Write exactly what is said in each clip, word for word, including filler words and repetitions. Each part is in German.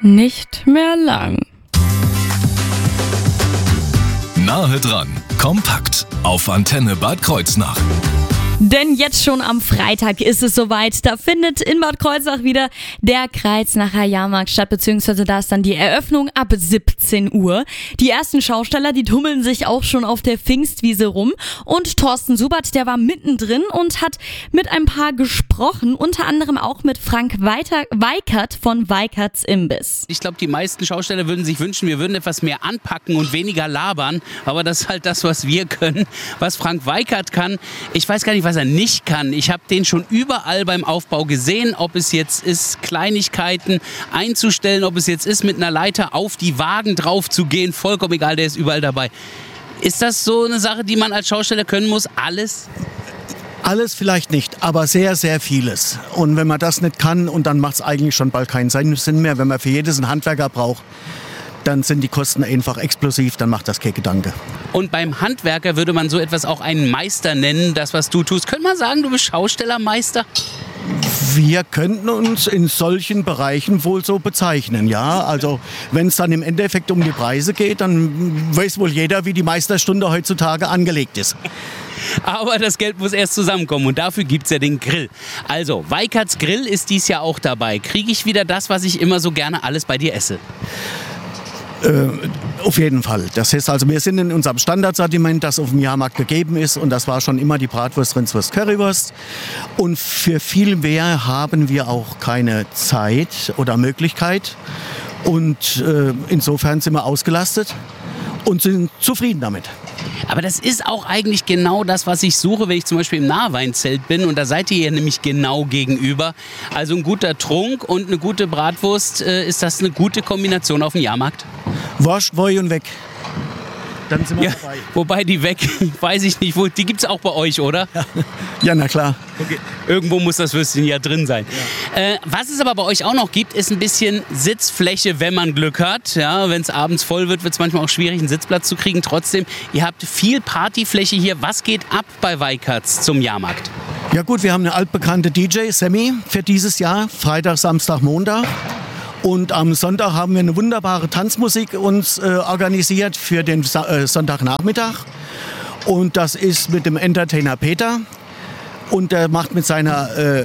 nicht mehr lang. Nahe dran, kompakt auf Antenne Bad Kreuznach. Denn jetzt schon am Freitag ist es soweit. Da findet in Bad Kreuznach wieder der Kreuznacher Jahrmarkt statt, beziehungsweise da ist dann die Eröffnung ab siebzehn Uhr. Die ersten Schausteller, die tummeln sich auch schon auf der Pfingstwiese rum. Und Thorsten Subert, der war mittendrin und hat mit ein paar gesprochen, unter anderem auch mit Frank Weiter- Weikert von Weikerts Imbiss. Ich glaube, die meisten Schausteller würden sich wünschen, wir würden etwas mehr anpacken und weniger labern. Aber das ist halt das, was wir können. Was Frank Weikert kann, ich weiß gar nicht, was was er nicht kann. Ich habe den schon überall beim Aufbau gesehen, ob es jetzt ist, Kleinigkeiten einzustellen, ob es jetzt ist, mit einer Leiter auf die Wagen drauf zu gehen, vollkommen egal, der ist überall dabei. Ist das so eine Sache, die man als Schausteller können muss? Alles? Alles vielleicht nicht, aber sehr, sehr vieles. Und wenn man das nicht kann, und dann macht es eigentlich schon bald keinen Sinn mehr, wenn man für jedes einen Handwerker braucht, dann sind die Kosten einfach explosiv, dann macht das kein Gedanke. Und beim Handwerker würde man so etwas auch einen Meister nennen, das, was du tust. Könnte man sagen, du bist Schaustellermeister? Wir könnten uns in solchen Bereichen wohl so bezeichnen, ja. Also wenn es dann im Endeffekt um die Preise geht, dann weiß wohl jeder, wie die Meisterstunde heutzutage angelegt ist. Aber das Geld muss erst zusammenkommen und dafür gibt es ja den Grill. Also, Weikerts Grill ist dies Jahr auch dabei. Kriege ich wieder das, was ich immer so gerne alles bei dir esse? Äh, auf jeden Fall. Das heißt also, wir sind in unserem Standardsortiment, das auf dem Jahrmarkt gegeben ist, und das war schon immer die Bratwurst, Rindswurst, Currywurst. Und für viel mehr haben wir auch keine Zeit oder Möglichkeit. Und äh, insofern sind wir ausgelastet und sind zufrieden damit. Aber das ist auch eigentlich genau das, was ich suche, wenn ich zum Beispiel im Nahweinzelt bin. Und da seid ihr ja nämlich genau gegenüber. Also ein guter Trunk und eine gute Bratwurst, äh, ist das eine gute Kombination auf dem Jahrmarkt? Wasch, Woi und weg. Dann sind wir Ja, dabei. wobei die weg, weiß ich nicht, wo, die gibt es auch bei euch, oder? Ja, ja, na klar. Okay. Irgendwo muss das Würstchen ja drin sein. Ja. Äh, was es aber bei euch auch noch gibt, ist ein bisschen Sitzfläche, wenn man Glück hat. Ja, wenn es abends voll wird, wird es manchmal auch schwierig, einen Sitzplatz zu kriegen. Trotzdem, ihr habt viel Partyfläche hier. Was geht ab bei Weikerts zum Jahrmarkt? Ja gut, wir haben eine altbekannte D J, Sammy, für dieses Jahr. Freitag, Samstag, Montag. Und am Sonntag haben wir eine wunderbare Tanzmusik uns äh, organisiert für den Sa- äh, Sonntagnachmittag. Und das ist mit dem Entertainer Peter. Und der macht mit seiner, äh,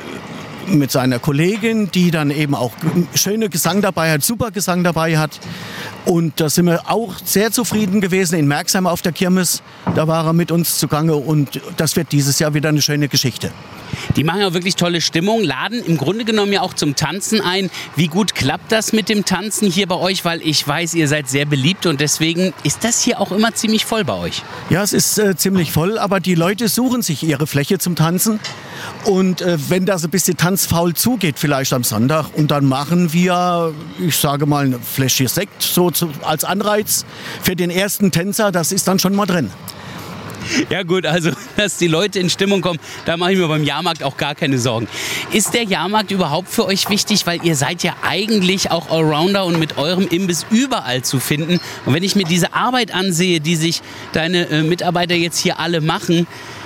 mit seiner Kollegin, die dann eben auch schöne Gesang dabei hat, super Gesang dabei hat. Und da sind wir auch sehr zufrieden gewesen in Merxheim auf der Kirmes. Da war er mit uns zugange und das wird dieses Jahr wieder eine schöne Geschichte. Die machen ja wirklich tolle Stimmung, laden im Grunde genommen ja auch zum Tanzen ein. Wie gut klappt das mit dem Tanzen hier bei euch? Weil ich weiß, ihr seid sehr beliebt und deswegen ist das hier auch immer ziemlich voll bei euch. Ja, es ist äh, ziemlich voll, aber die Leute suchen sich ihre Fläche zum Tanzen. Und äh, wenn das ein bisschen tanzfaul zugeht, vielleicht am Sonntag, und dann machen wir, ich sage mal, eine Fläschchen Sekt so zu, als Anreiz für den ersten Tänzer, das ist dann schon mal drin. Ja gut, also dass die Leute in Stimmung kommen, da mache ich mir beim Jahrmarkt auch gar keine Sorgen. Ist der Jahrmarkt überhaupt für euch wichtig? Weil ihr seid ja eigentlich auch Allrounder und mit eurem Imbiss überall zu finden. Und wenn ich mir diese Arbeit ansehe, die sich deine äh, Mitarbeiter jetzt hier alle machen,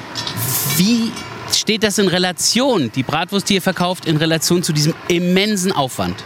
wie steht das in Relation, die Bratwurst, die ihr verkauft, in Relation zu diesem immensen Aufwand?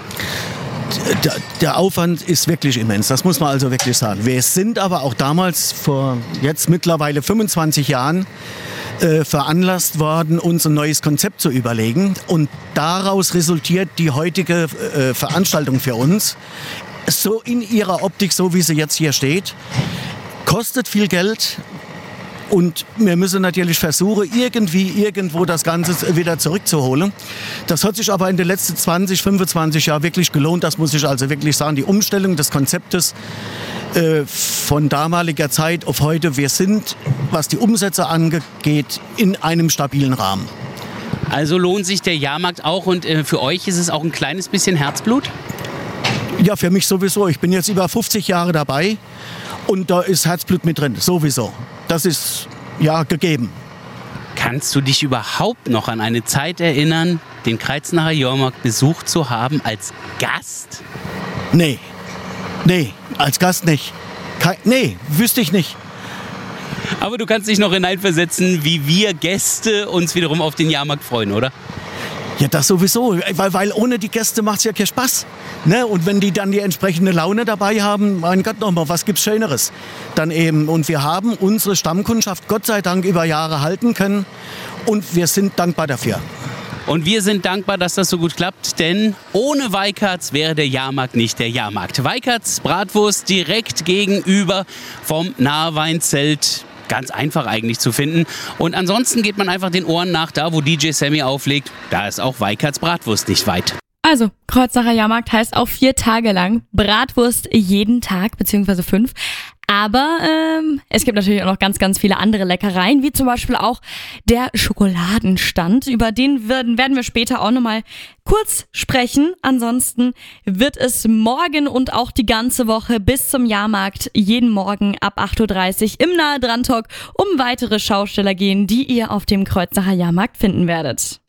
Der, der Aufwand ist wirklich immens, das muss man also wirklich sagen. Wir sind aber auch damals, vor jetzt mittlerweile fünfundzwanzig Jahren, äh, veranlasst worden, uns ein neues Konzept zu überlegen. Und daraus resultiert die heutige äh, Veranstaltung für uns, so in ihrer Optik, so wie sie jetzt hier steht. Kostet viel Geld. Und wir müssen natürlich versuchen, irgendwie, irgendwo das Ganze wieder zurückzuholen. Das hat sich aber in den letzten zwanzig, fünfundzwanzig Jahren wirklich gelohnt. Das muss ich also wirklich sagen. Die Umstellung des Konzeptes äh, von damaliger Zeit auf heute. Wir sind, was die Umsätze angeht, in einem stabilen Rahmen. Also lohnt sich der Jahrmarkt auch und äh, für euch ist es auch ein kleines bisschen Herzblut? Ja, für mich sowieso. Ich bin jetzt über fünfzig Jahre dabei und da ist Herzblut mit drin, sowieso. Das ist ja gegeben. Kannst du dich überhaupt noch an eine Zeit erinnern, den Kreuznacher Jahrmarkt besucht zu haben als Gast? Nee, nee, als Gast nicht. Kei- nee, wüsste ich nicht. Aber du kannst dich noch hineinversetzen, wie wir Gäste uns wiederum auf den Jahrmarkt freuen, oder? Ja, das sowieso, weil, weil ohne die Gäste macht es ja keinen Spaß. Ne? Und wenn die dann die entsprechende Laune dabei haben, mein Gott nochmal, was gibt's Schöneres? Dann eben, und wir haben unsere Stammkundschaft Gott sei Dank über Jahre halten können und wir sind dankbar dafür. Und wir sind dankbar, dass das so gut klappt, denn ohne Weikarts wäre der Jahrmarkt nicht der Jahrmarkt. Weikarts Bratwurst direkt gegenüber vom Nahweinzelt. Ganz einfach eigentlich zu finden. Und ansonsten geht man einfach den Ohren nach, da wo D J Sammy auflegt. Da ist auch Weikarts Bratwurst nicht weit. Also, Kreuznacher Jahrmarkt heißt auch vier Tage lang Bratwurst jeden Tag, beziehungsweise fünf. Aber ähm, es gibt natürlich auch noch ganz, ganz viele andere Leckereien, wie zum Beispiel auch der Schokoladenstand. Über den werden, werden wir später auch nochmal kurz sprechen. Ansonsten wird es morgen und auch die ganze Woche bis zum Jahrmarkt jeden Morgen ab acht Uhr dreißig im Nahe Dran Talk um weitere Schausteller gehen, die ihr auf dem Kreuznacher Jahrmarkt finden werdet.